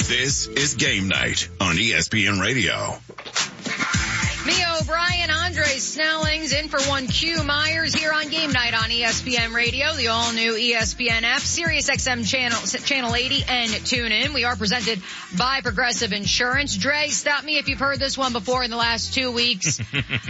This is Game Night on ESPN Radio. Mia O'Brien, Andre Snellings in for one Q Myers here on Game Night on ESPN Radio, the all-new ESPN app, Sirius XM channel 80, and tune in. We are presented by Progressive Insurance. Dre, stop me if you've heard this one before in the last 2 weeks.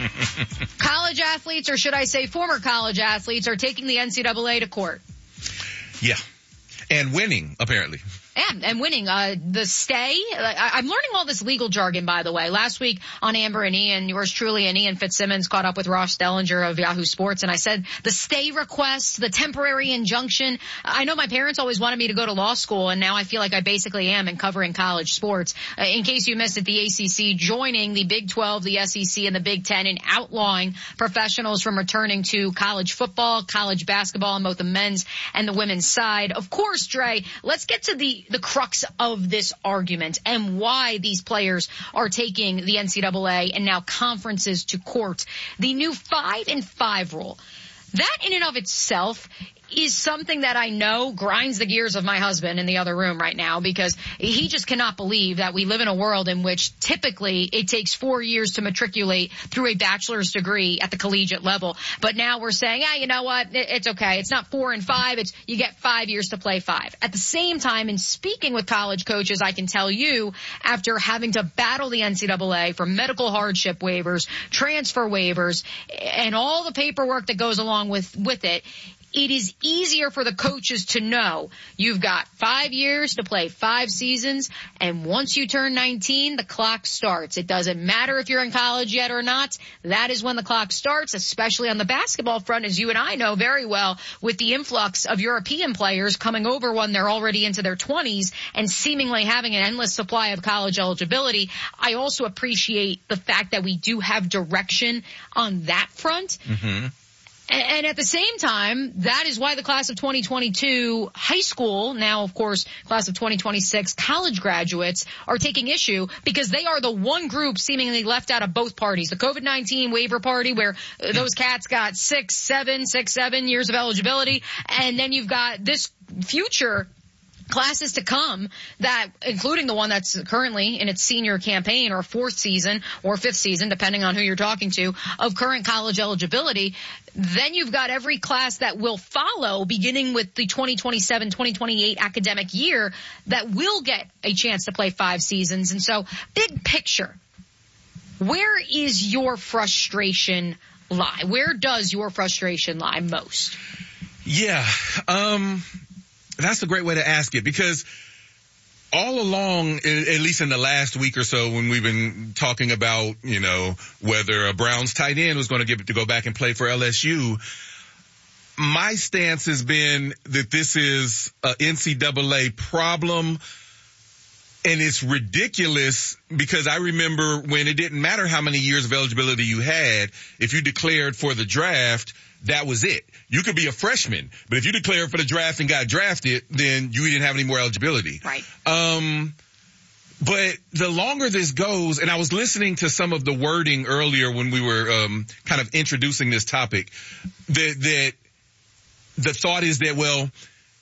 College athletes, or should I say former college athletes, are taking the NCAA to court. Yeah. And winning, apparently. And winning. The stay. I'm learning all this legal jargon, by the way. Last week on Amber and Ian, yours truly and Ian Fitzsimmons caught up with Ross Dellinger of Yahoo Sports, and I said the stay request, the temporary injunction. I know my parents always wanted me to go to law school, and now I feel like I basically am in covering college sports. In case you missed it, the ACC joining the Big 12, the SEC, and the Big 10 in outlawing professionals from returning to college football, college basketball on both the men's and the women's side. Of course, Dre, let's get to the crux of this argument and why these players are taking the NCAA and now conferences to court. The new 5-and-5 rule. That in and of itself is something that I know grinds the gears of my husband in the other room right now, because he just cannot believe that we live in a world in which typically it takes 4 years to matriculate through a bachelor's degree at the collegiate level. But now we're saying, you know what? It's okay. It's not 4 and 5. It's you get 5 years to play 5. At the same time, in speaking with college coaches, I can tell you, after having to battle the NCAA for medical hardship waivers, transfer waivers, and all the paperwork that goes along with it, it is easier for the coaches to know you've got 5 years to play 5 seasons, and once you turn 19, the clock starts. It doesn't matter if you're in college yet or not. That is when the clock starts, especially on the basketball front, as you and I know very well, with the influx of European players coming over when they're already into their 20s and seemingly having an endless supply of college eligibility. I also appreciate the fact that we do have direction on that front. Mm-hmm. And at the same time, that is why the class of 2022 high school, now of course class of 2026 college graduates, are taking issue, because they are the one group seemingly left out of both parties. The COVID-19 waiver party, where those cats got 6-7 years of eligibility, and then you've got this future classes to come, that including the one that's currently in its senior campaign or 4th season or 5th season, depending on who you're talking to, of current college eligibility. Then you've got every class that will follow, beginning with the 2027-2028 academic year, that will get a chance to play 5 seasons. And so, big picture, where is your frustration lie? Where does your frustration lie most? Yeah, that's a great way to ask it, because all along, at least in the last week or so, when we've been talking about, whether a Browns tight end was going to go back and play for LSU, my stance has been that this is a NCAA problem, and it's ridiculous, because I remember when it didn't matter how many years of eligibility you had, if you declared for the draft, that was it. You could be a freshman, but if you declared for the draft and got drafted, then you didn't have any more eligibility. Right. But the longer this goes, and I was listening to some of the wording earlier when we were kind of introducing this topic, that the thought is that, well,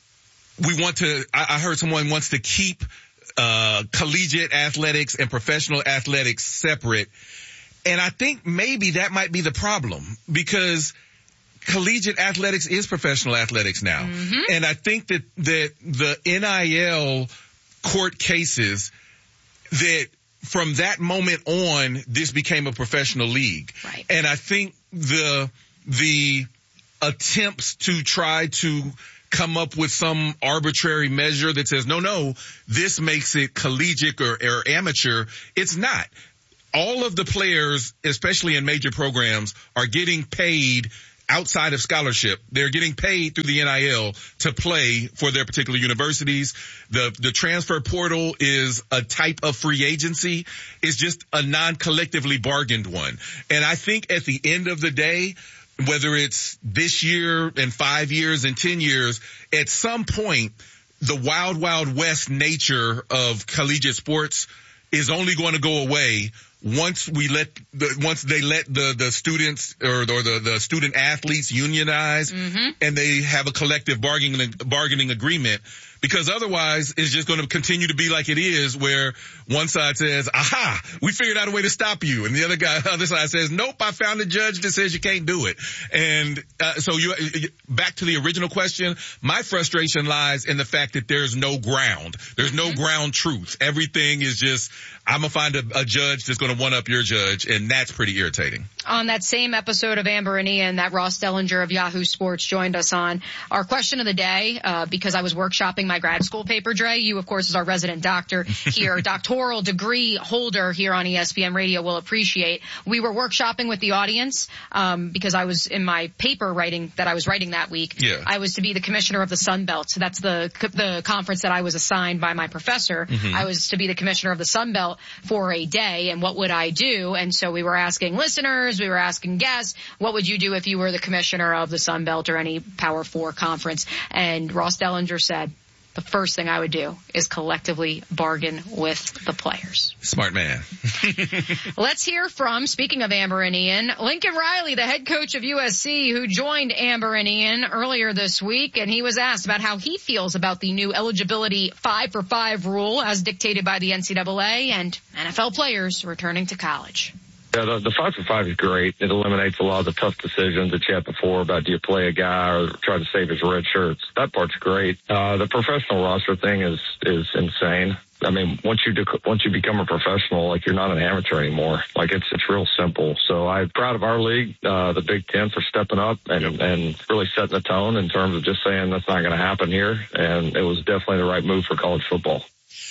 I heard someone wants to keep collegiate athletics and professional athletics separate. And I think maybe that might be the problem, because collegiate athletics is professional athletics now. Mm-hmm. And I think that the NIL court cases, that from that moment on, this became a professional league. Right. And I think the attempts to try to come up with some arbitrary measure that says, no, this makes it collegiate or amateur, it's not. All of the players, especially in major programs, are getting paid outside of scholarship. They're getting paid through the NIL to play for their particular universities. The transfer portal is a type of free agency. It's just a non-collectively bargained one. And I think at the end of the day, whether it's this year and 5 years and 10 years, at some point, the wild, wild west nature of collegiate sports is only going to go away once they let the students or the student athletes unionize and they have a collective bargaining agreement, because otherwise it's just going to continue to be like it is, where one side says, aha, we figured out a way to stop you. And the other side says, nope, I found a judge that says you can't do it. And so back to the original question, my frustration lies in the fact that there's no ground. There's no ground truth. Everything is just, I'm going to find a judge that's going to one up your judge, and that's pretty irritating. On that same episode of Amber and Ian that Ross Dellinger of Yahoo Sports joined us on, our question of the day, because I was workshopping my grad school paper, Dre, you, of course, as our resident doctor here, doctoral degree holder here on ESPN Radio, will appreciate. We were workshopping with the audience because I was in my paper writing that week. Yeah. I was to be the commissioner of the Sun Belt. So that's the conference that I was assigned by my professor. I was to be the commissioner of the Sun Belt for a day, and what would I do? And so we were asking listeners, we were asking guests, what would you do if you were the commissioner of the Sun Belt or any Power 4 conference? And Ross Dellinger said, the first thing I would do is collectively bargain with the players. Smart man. Let's hear from, speaking of Amber and Ian, Lincoln Riley, the head coach of USC, who joined Amber and Ian earlier this week, and he was asked about how he feels about the new eligibility 5-for-5 rule as dictated by the NCAA and NFL players returning to college. Yeah, the 5-for-5 is great. It eliminates a lot of the tough decisions that you had before about do you play a guy or try to save his red shirts. That part's great. The professional roster thing is insane. I mean, once you become a professional, like, you're not an amateur anymore. Like, it's real simple. So I'm proud of our league, the Big Ten, for stepping up and really setting the tone in terms of just saying that's not going to happen here. And it was definitely the right move for college football.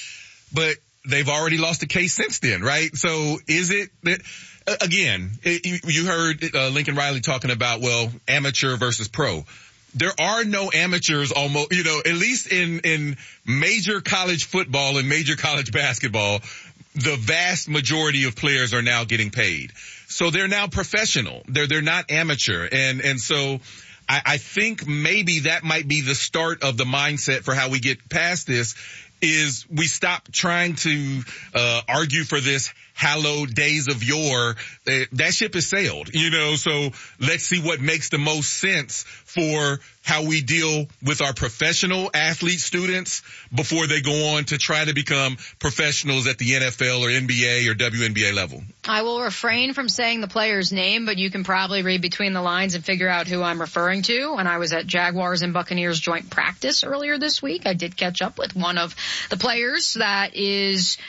But they've already lost a case since then, right? So is it that, again, you heard Lincoln Riley talking about, well, amateur versus pro. There are no amateurs almost, at least in major college football and major college basketball, the vast majority of players are now getting paid. So they're now professional. They're not amateur. And so I think maybe that might be the start of the mindset for how we get past this, is we stop trying to argue for this hallowed days of yore. That ship has sailed, so let's see what makes the most sense for how we deal with our professional athlete students before they go on to try to become professionals at the NFL or NBA or WNBA level. I will refrain from saying the player's name, but you can probably read between the lines and figure out who I'm referring to. When I was at Jaguars and Buccaneers joint practice earlier this week, I did catch up with one of the players that is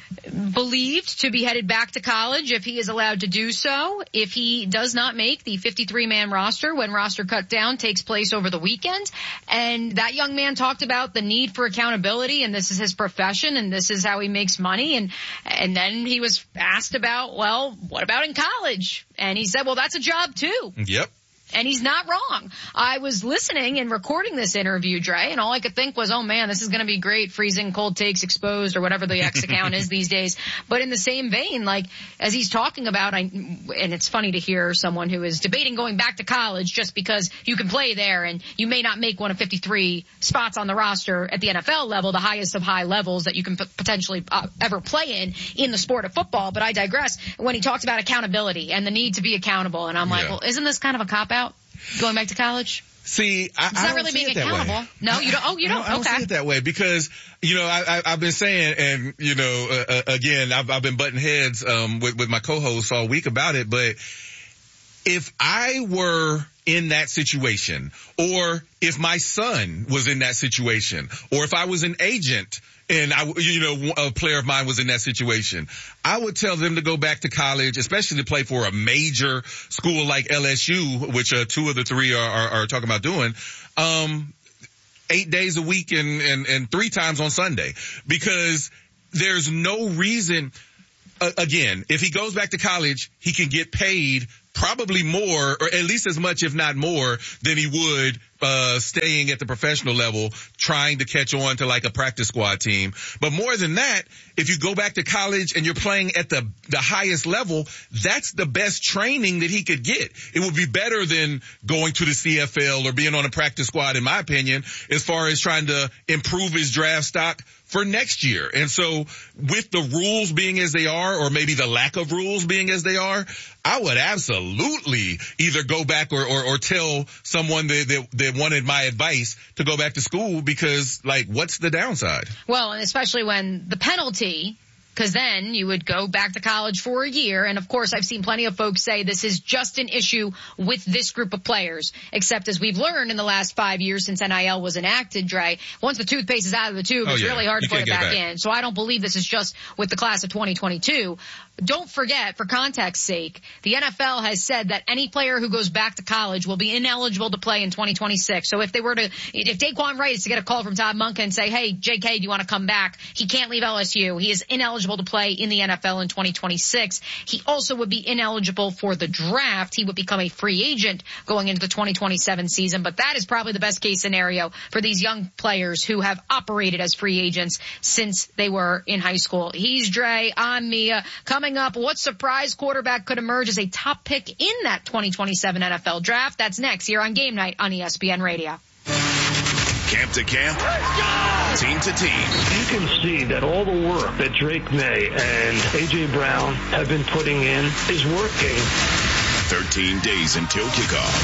believed to be headed back to college if he is allowed to do so. If he does not make the 53-man roster when roster cut down takes place over the weekend. And that young man talked about the need for accountability, and this is his profession, and this is how he makes money. And then he was asked about, well, what about in college? And he said, well, that's a job too. Yep. And he's not wrong. I was listening and recording this interview, Dre, and all I could think was, oh man, this is going to be great. Freezing cold takes exposed, or whatever the X account is these days. But in the same vein, like, as he's talking about, and it's funny to hear someone who is debating going back to college just because you can play there and you may not make one of 53 spots on the roster at the NFL level, the highest of high levels that you can potentially ever play in the sport of football. But I digress. When he talks about accountability and the need to be accountable, and I'm like, well, isn't this kind of a cop-out? Going back to college? See, I don't really being see it accountable. That way. No, you don't. Oh, you don't. I don't see it that way because, I've been saying, and, again, I've been butting heads, with my co-hosts all week about it, but if I were in that situation, or if my son was in that situation, or if I was an agent and a player of mine was in that situation, I would tell them to go back to college, especially to play for a major school like LSU, which two of the three are talking about doing, 8 days a week and 3 times on Sunday, because there's no reason. Again, if he goes back to college, he can get paid probably more, or at least as much, if not more, than he would staying at the professional level, trying to catch on to like a practice squad team. But more than that, if you go back to college and you're playing at the highest level, that's the best training that he could get. It would be better than going to the CFL or being on a practice squad, in my opinion, as far as trying to improve his draft stock for next year. And so with the rules being as they are, or maybe the lack of rules being as they are, I would absolutely either go back or tell someone that wanted my advice to go back to school, because, like, what's the downside? Well, and especially when the penalty, because then you would go back to college for a year. And of course, I've seen plenty of folks say this is just an issue with this group of players, except as we've learned in the last 5 years since NIL was enacted, Dre, once the toothpaste is out of the tube, it's really hard to put it back in. So I don't believe this is just with the class of 2022. Don't forget, for context's sake, the NFL has said that any player who goes back to college will be ineligible to play in 2026. So if Daquan Wright is to get a call from Todd Monken and say, hey, JK, do you want to come back? He can't leave LSU. He is ineligible to play in the NFL in 2026. He also would be ineligible for the draft. He would become a free agent going into the 2027 season. But that is probably the best case scenario for these young players who have operated as free agents since they were in high school. He's Dre. I'm Mia. Coming up, what surprise quarterback could emerge as a top pick in that 2027 NFL draft? That's next here on Game Night on ESPN Radio. Camp to camp, team to team. You can see that all the work that Drake May and A.J. Brown have been putting in is working. 13 days until kickoff.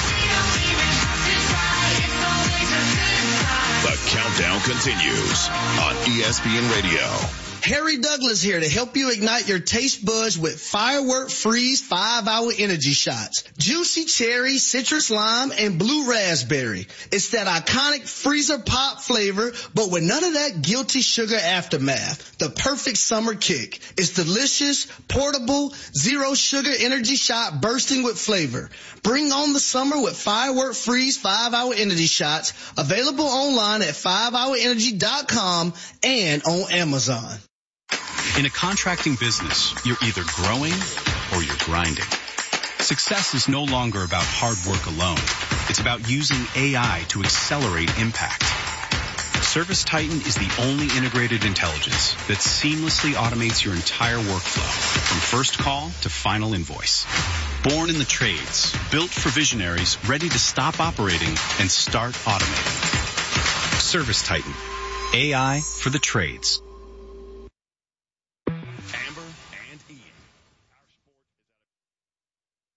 The countdown continues on ESPN Radio. Harry Douglas here to help you ignite your taste buds with Firework Freeze 5-Hour Energy Shots. Juicy cherry, citrus lime, and blue raspberry. It's that iconic freezer pop flavor, but with none of that guilty sugar aftermath. The perfect summer kick. It's delicious, portable, zero sugar energy shot bursting with flavor. Bring on the summer with Firework Freeze 5-Hour Energy Shots. Available online at 5hourenergy.com and on Amazon. In a contracting business, you're either growing or you're grinding. Success is no longer about hard work alone. It's about using AI to accelerate impact. ServiceTitan is the only integrated intelligence that seamlessly automates your entire workflow, from first call to final invoice. Born in the trades, built for visionaries ready to stop operating and start automating. ServiceTitan, AI for the trades.